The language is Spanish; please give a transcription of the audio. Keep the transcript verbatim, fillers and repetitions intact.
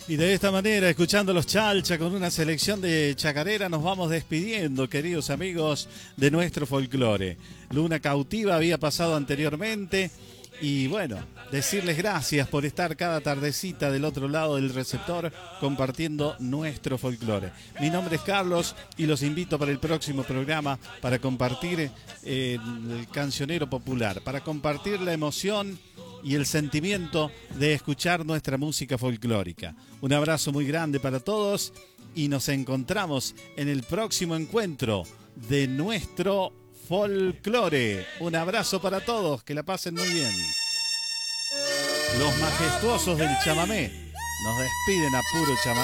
Y de esta manera, escuchando los Chalcha con una selección de chacarera, nos vamos despidiendo, queridos amigos, de nuestro folclore. Luna Cautiva había pasado anteriormente y bueno, decirles gracias por estar cada tardecita del otro lado del receptor compartiendo nuestro folclore. Mi nombre es Carlos y los invito para el próximo programa para compartir eh, el cancionero popular, para compartir la emoción y el sentimiento de escuchar nuestra música folclórica. Un abrazo muy grande para todos y nos encontramos en el próximo encuentro de nuestro folclore. Un abrazo para todos, que la pasen muy bien. Los majestuosos del chamamé nos despiden a puro chamamé.